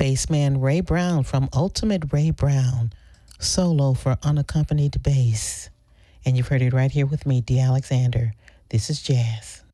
bassman Ray Brown from Ultimate Ray Brown, solo for unaccompanied bass. And you've heard it right here with me, D. Alexander. This is jazz.